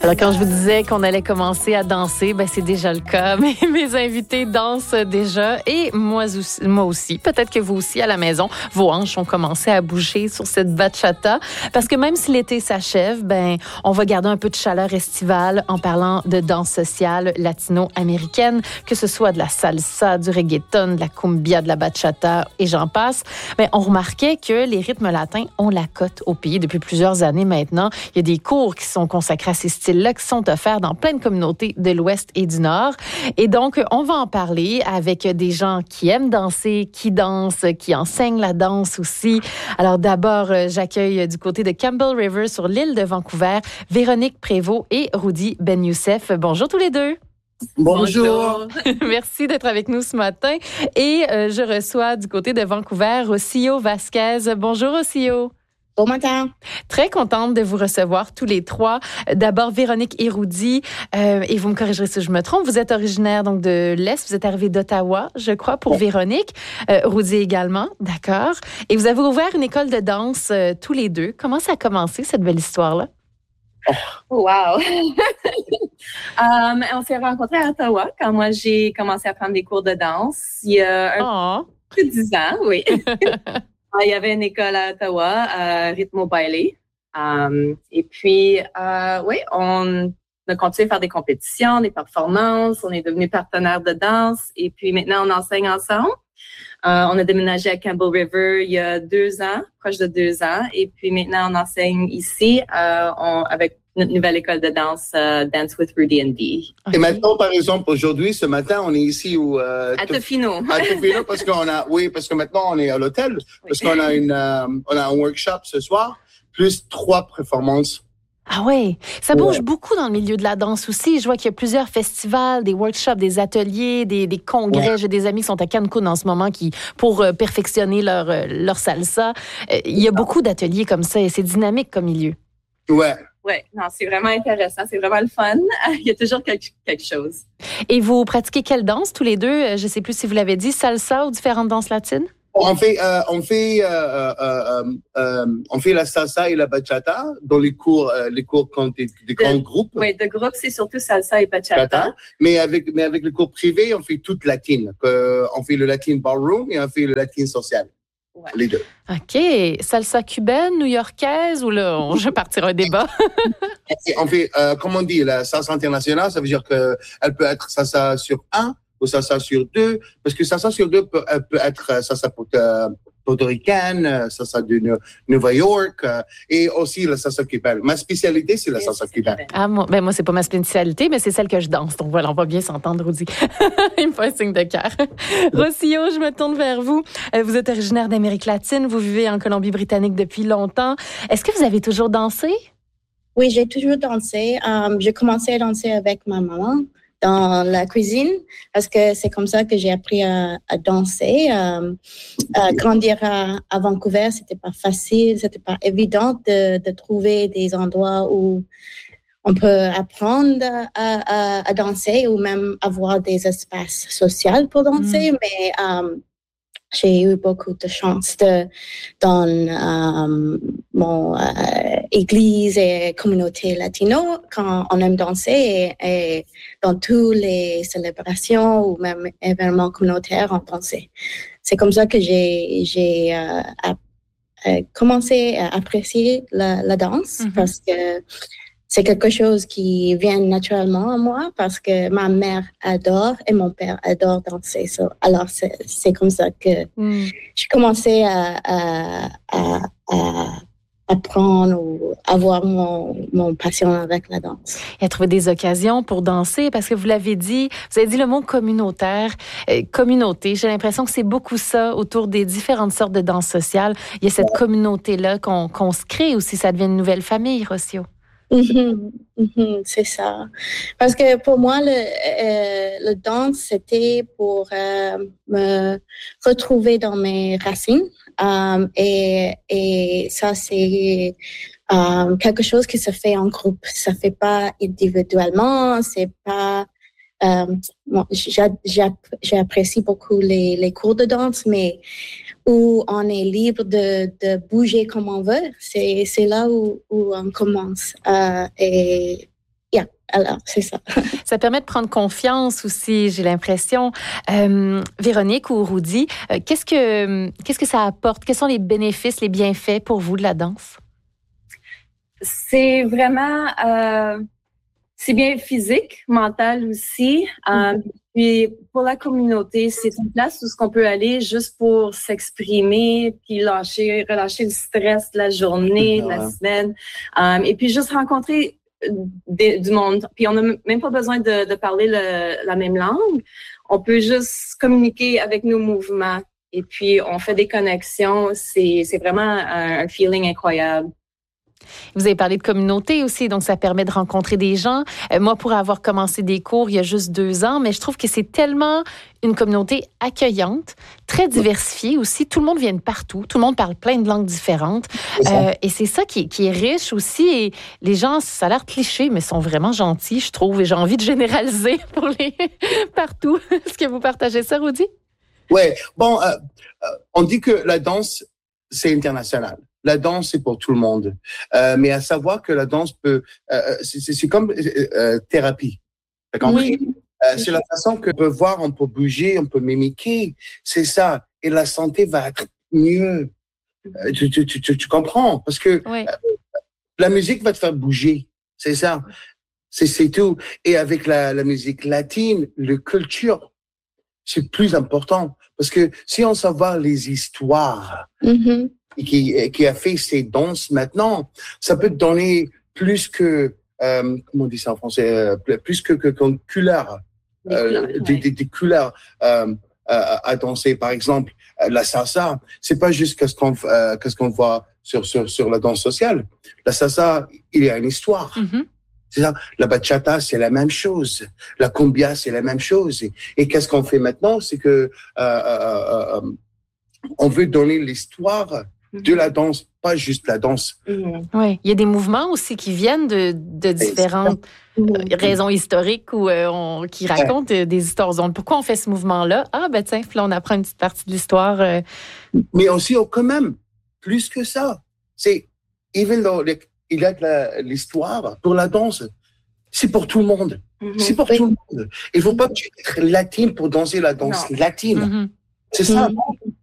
Alors, quand je vous disais qu'on allait commencer à danser, ben c'est déjà le cas. Mes invités dansent déjà et moi aussi. Peut-être que vous aussi à la maison, vos hanches ont commencé à bouger sur cette bachata. Parce que même si l'été s'achève, ben on va garder un peu de chaleur estivale en parlant de danse sociale latino-américaine, que ce soit de la salsa, du reggaeton, de la cumbia, de la bachata et j'en passe. Ben on remarquait que les rythmes latins ont la cote au pays depuis plusieurs années maintenant. Il y a des cours qui sont consacrés à ces styles-là qui sont offerts dans plein de communautés de l'Ouest et du Nord. Et donc, on va en parler avec des gens qui aiment danser, qui dansent, qui enseignent la danse aussi. Alors d'abord, j'accueille du côté de Campbell River sur l'île de Vancouver, Véronique Prévost et Rudy Ben Youssef. Bonjour tous les deux. Bonjour. Merci d'être avec nous ce matin. Et je reçois du côté de Vancouver Rocio Vasquez. Bonjour Rocio. Bon matin. Très contente de vous recevoir tous les trois. D'abord, Véronique et Rudy, et vous me corrigerez si je me trompe, vous êtes originaire donc de l'Est, vous êtes arrivé d'Ottawa, je crois, pour Véronique. Rudy également, d'accord. Et vous avez ouvert une école de danse tous les deux. Comment ça a commencé, cette belle histoire-là? Wow! On s'est rencontrés à Ottawa quand moi j'ai commencé à prendre des cours de danse il y a plus de 10 ans, oui. Il y avait une école à Ottawa, Ritmo Bailey. Et puis, oui, on a continué à faire des compétitions, des performances. On est devenus partenaires de danse. Et puis maintenant, on enseigne ensemble. On a déménagé à Campbell River il y a 2 ans, proche de 2 ans. Et puis maintenant, on enseigne ici avec notre nouvelle école de danse, Dance with Rudy and Dee. Et maintenant, par exemple, aujourd'hui, ce matin, on est ici à Tofino. À Tofino, parce que maintenant, on est à l'hôtel, parce qu'on a on a un workshop ce soir, plus 3 performances. Ah oui, ça bouge beaucoup dans le milieu de la danse aussi. Je vois qu'il y a plusieurs festivals, des workshops, des ateliers, des congrès. Ouais. J'ai des amis qui sont à Cancun en ce moment pour perfectionner leur salsa. Il y a beaucoup d'ateliers comme ça et c'est dynamique comme milieu. Ouais. Oui, non, c'est vraiment intéressant. C'est vraiment le fun. Il y a toujours quelque chose. Et vous pratiquez quelle danse tous les deux? Je ne sais plus si vous l'avez dit, salsa ou différentes danses latines? On fait la salsa et la bachata dans les cours quand des grands groupes. Oui, de groupe, c'est surtout salsa et bachata. Mais avec le cours privé, on fait toute latine. On fait le latin ballroom et on fait le latin social. Ouais. Les deux. OK. Salsa cubaine, new-yorkaise ou là, je vais partir un débat? On fait, comme on dit, la salsa internationale, ça veut dire qu'elle peut être salsa sur 1 ou salsa sur 2, parce que salsa sur 2 peut être salsa portoricaine, salsa de New York, et aussi la salsa cubaine. Ma spécialité, c'est la salsa cubaine. Ah, moi, c'est pas ma spécialité, mais c'est celle que je danse. Donc voilà, on va bien s'entendre, Rudy. Il me fait un signe de cœur. Rocio, je me tourne vers vous. Vous êtes originaire d'Amérique latine, vous vivez en Colombie-Britannique depuis longtemps. Est-ce que vous avez toujours dansé? Oui, j'ai toujours dansé. J'ai commencé à danser avec ma maman dans la cuisine, parce que c'est comme ça que j'ai appris à danser. Grandir à Vancouver, c'était pas facile, c'était pas évident de trouver des endroits où on peut apprendre à danser ou même avoir des espaces sociaux pour danser, mais j'ai eu beaucoup de chance dans mon église et communauté latino quand on aime danser et dans toutes les célébrations ou même événements communautaires on dansait. C'est comme ça que j'ai commencé à apprécier la danse parce que c'est quelque chose qui vient naturellement à moi parce que ma mère adore et mon père adore danser. Alors, c'est comme ça que j'ai commencé à apprendre ou avoir mon passion avec la danse. Et à trouver des occasions pour danser, parce que vous avez dit le mot communautaire, communauté. J'ai l'impression que c'est beaucoup ça autour des différentes sortes de danse sociales. Il y a cette communauté-là qu'on se crée aussi, ça devient une nouvelle famille, Rocio. C'est ça. Parce que pour moi, le danse, c'était pour me retrouver dans mes racines. Et ça, c'est quelque chose qui se fait en groupe. Ça ne fait pas individuellement. C'est pas... j'apprécie beaucoup les cours de danse, mais où on est libre de bouger comme on veut, c'est là où on commence. Et Alors, c'est ça. Ça permet de prendre confiance aussi, j'ai l'impression. Véronique ou Rudy, qu'est-ce que ça apporte? Quels sont les bénéfices, les bienfaits pour vous de la danse? C'est vraiment, c'est bien physique, mental aussi. Puis pour la communauté, c'est une place où on peut aller juste pour s'exprimer, puis relâcher le stress de la journée, de la semaine, et puis juste rencontrer du monde. Puis on n'a même pas besoin de parler la même langue. On peut juste communiquer avec nos mouvements, et puis on fait des connexions. C'est vraiment un feeling incroyable. Vous avez parlé de communauté aussi, donc ça permet de rencontrer des gens. Moi, pour avoir commencé des cours il y a juste 2 ans, mais je trouve que c'est tellement une communauté accueillante, très diversifiée aussi. Tout le monde vient de partout, tout le monde parle plein de langues différentes. Et c'est ça qui est riche aussi. Et les gens, ça a l'air cliché, mais sont vraiment gentils, je trouve. Et j'ai envie de généraliser pour les partout. Est-ce que vous partagez ça, Rudy? Oui, bon, on dit que la danse, c'est international. La danse, c'est pour tout le monde. Mais à savoir que la danse peut... c'est comme thérapie. T'as compris? Oui. C'est la façon qu'on peut voir, on peut bouger, on peut mimiquer. C'est ça. Et la santé va être mieux. Tu comprends? Parce que la musique va te faire bouger. C'est ça. C'est tout. Et avec la musique latine, la culture, c'est plus important. Parce que si on sait voir les histoires... Qui a fait ces danses maintenant, ça peut te donner plus que, comment on dit ça en français, plus que couleur, des couleurs à danser. Par exemple, la salsa, c'est pas juste qu'est-ce qu'on voit sur la danse sociale. La salsa, il y a une histoire. C'est ça. La bachata, c'est la même chose. La cumbia, c'est la même chose. Et qu'est-ce qu'on fait maintenant, c'est que on veut donner l'histoire de la danse, pas juste la danse. Oui, il y a des mouvements aussi qui viennent de différentes raisons historiques ou qui racontent des histoires. Donc, pourquoi on fait ce mouvement-là? Ah, ben tiens, là, on apprend une petite partie de l'histoire. Mais aussi, quand même, plus que ça. C'est, even though il y a l'histoire pour la danse, c'est pour tout le monde. C'est pour tout le monde. Il ne faut pas être latine pour danser la danse latine. C'est ça.